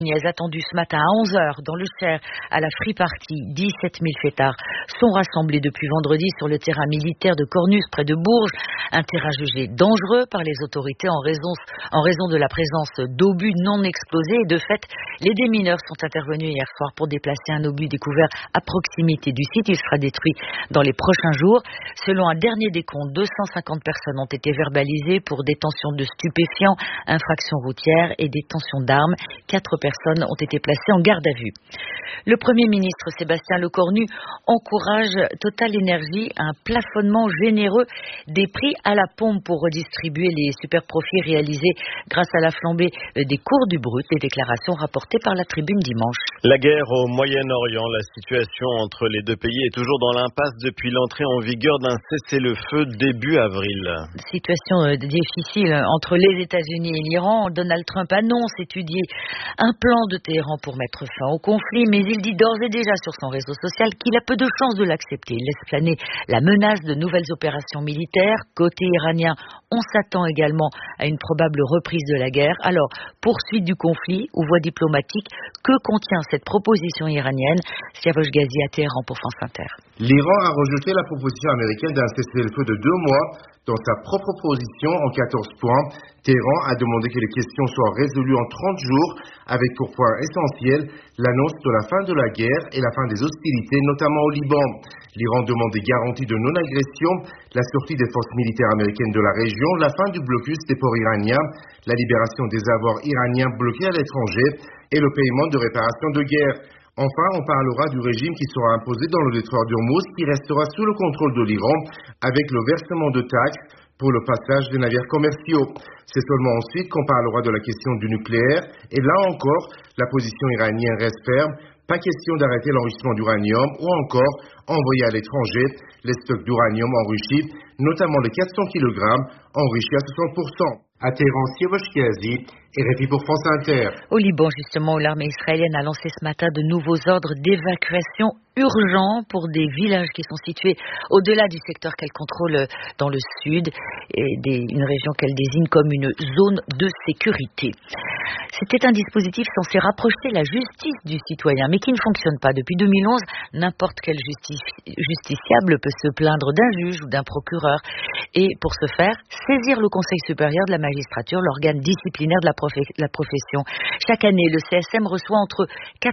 Est attendu ce matin à 11h dans le Cher à la Free Party. 17 000 fêtards sont rassemblés depuis vendredi sur le terrain militaire de Cornus près de Bourges. Un terrain jugé dangereux par les autorités en raison de la présence d'obus non explosés. Et de fait, les démineurs sont intervenus hier soir pour déplacer un obus découvert à proximité du site. Il sera détruit dans les prochains jours. Selon un dernier décompte, 250 personnes ont été verbalisées pour détention de stupéfiants, infractions routières et détention d'armes. 4 personnes ont été placées en garde à vue. Le Premier ministre Sébastien Lecornu encourage Total Énergie à un plafonnement généreux des prix à la pompe pour redistribuer les super profits réalisés grâce à la flambée des cours du brut. Les déclarations rapportées par la Tribune dimanche. La guerre au Moyen-Orient, la situation entre les deux pays est toujours dans l'impasse depuis l'entrée en vigueur d'un cessez-le-feu début avril. Situation difficile entre les États-Unis et l'Iran. Donald Trump annonce étudier un plan de Téhéran pour mettre fin au conflit, mais il dit d'ores et déjà sur son réseau social qu'il a peu de chances de l'accepter. Il laisse planer la menace de nouvelles opérations militaires. Côté iranien, on s'attend également à une probable reprise de la guerre. Alors, poursuite du conflit ou voie diplomatique, que contient cette proposition iranienne? Siavosh Ghazi à Téhéran pour France Inter. L'Iran a rejeté la proposition américaine d'un cessez-le-feu de 2 mois. Dans sa propre position, en 14 points, Téhéran a demandé que les questions soient résolues en 30 jours, avec pour point essentiel l'annonce de la fin de la guerre et la fin des hostilités, notamment au Liban. L'Iran demande des garanties de non-agression, la sortie des forces militaires américaines de la région, la fin du blocus des ports iraniens, la libération des avoirs iraniens bloqués à l'étranger et le paiement de réparations de guerre. Enfin, on parlera du régime qui sera imposé dans le détroit d'Ormuz, qui restera sous le contrôle de l'Iran, avec le versement de taxes pour le passage des navires commerciaux. C'est seulement ensuite qu'on parlera de la question du nucléaire, et là encore, la position iranienne reste ferme. Pas question d'arrêter l'enrichissement d'uranium ou encore envoyer à l'étranger les stocks d'uranium enrichis, notamment les 400 kg enrichis à 60%. À Téhéran, Siavosh Ghazi, RFI pour France Inter. Au Liban, justement, où l'armée israélienne a lancé ce matin de nouveaux ordres d'évacuation urgents pour des villages qui sont situés au-delà du secteur qu'elle contrôle dans le sud, et une région qu'elle désigne comme une zone de sécurité. C'était un dispositif censé rapprocher la justice du citoyen, mais qui ne fonctionne pas. Depuis 2011, n'importe quel justiciable peut se plaindre d'un juge ou d'un procureur et, pour ce faire, saisir le Conseil supérieur de la magistrature, l'organe disciplinaire de la profession. Chaque année, le CSM reçoit entre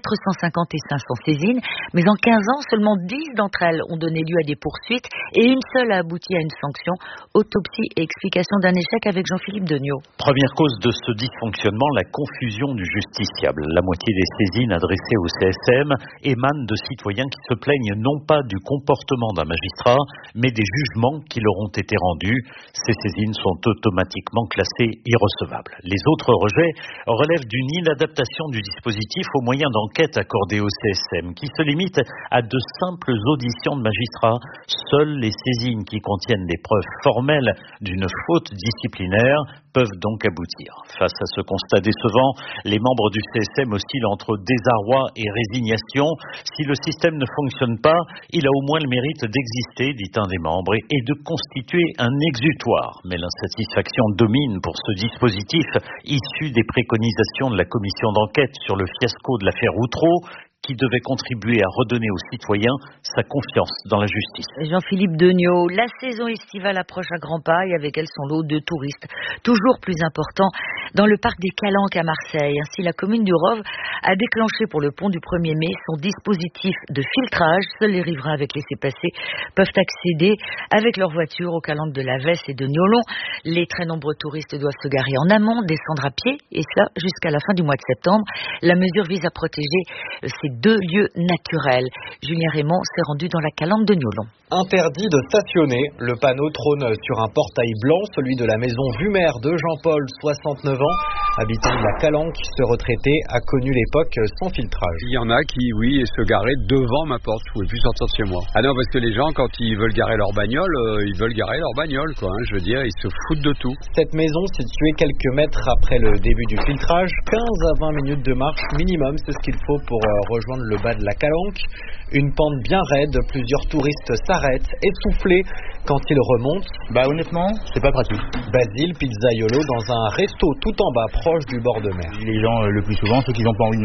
450 et 500 saisines, mais en 15 ans, seulement 10 d'entre elles ont donné lieu à des poursuites et une seule a abouti à une sanction. Autopsie et explication d'un échec avec Jean-Philippe Degnaud. Première cause de ce dysfonctionnement, la confusion du justiciable. La moitié des saisines adressées au CSM émanent de citoyens qui se plaignent non pas du comportement d'un magistrat, mais des jugements qui leur ont été rendus. Ces saisines sont automatiquement classées irrecevables. Les autres rejets relèvent d'une inadaptation du dispositif aux moyens d'enquête accordés au CSM, qui se limite à de simples auditions de magistrats. Seules les saisines qui contiennent des preuves formelles d'une faute disciplinaire peuvent donc aboutir. Face à ce constat décevant, les membres du CSM oscillent entre désarroi et résignation. Si le système ne fonctionne pas, il a au moins le mérite d'exister, dit un des membres, et de constituer un exutoire. Mais l'insatisfaction domine pour ce dispositif issu des préconisations de la commission d'enquête sur le fiasco de l'affaire Outreau, qui devait contribuer à redonner aux citoyens sa confiance dans la justice. Jean-Philippe Degnaud, la saison estivale approche à grands pas et avec elle son lot de touristes toujours plus important dans le parc des Calanques à Marseille. Ainsi, la commune du Rove a déclenché pour le pont du 1er mai son dispositif de filtrage. Seuls les riverains avec laissez-passer peuvent accéder avec leur voiture aux Calanques de la Vesse et de Niolon. Les très nombreux touristes doivent se garer en amont, descendre à pied, et cela jusqu'à la fin du mois de septembre. La mesure vise à protéger ces 2 lieux naturels. Julien Raymond s'est rendu dans la Calanque de Niolon. Interdit de stationner, le panneau trône sur un portail blanc, celui de la maison vue-mer de Jean-Paul, 69 ans, habitant de la Calanque. Ce retraité a connu l'époque sans filtrage. Il y en a qui, oui, se garaient devant ma porte. Je ne pouvais plus sortir de chez moi. Ah non, parce que les gens, quand ils veulent garer leur bagnole, ils veulent garer leur bagnole, quoi. Je veux dire, ils se foutent de tout. Cette maison, située quelques mètres après le début du filtrage, 15 à 20 minutes de marche minimum, c'est ce qu'il faut pour rejoindre le bas de la Calanque. Une pente bien raide, plusieurs touristes s'arrêtent, essoufflés, quand ils remontent. Honnêtement, c'est pas pratique. Basile Pizzaiolo dans un resto tout en bas, proche du bord de mer. Les gens, le plus souvent, ceux qui n'ont pas envie de